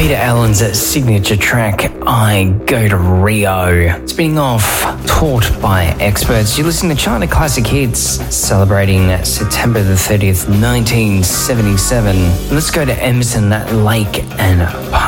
Peter Allen's signature track, I Go to Rio. Spinning off Taught by Experts. You're listening to China Classic Hits, celebrating September the 30th, 1977. Let's go to Emerson, Lake and Palm.